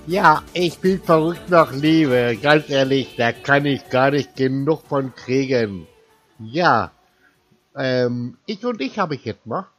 Ja, ich bin verrückt nach Liebe, ganz ehrlich, da kann ich gar nicht genug von kriegen. Ja, ich und ich habe ich jetzt mal.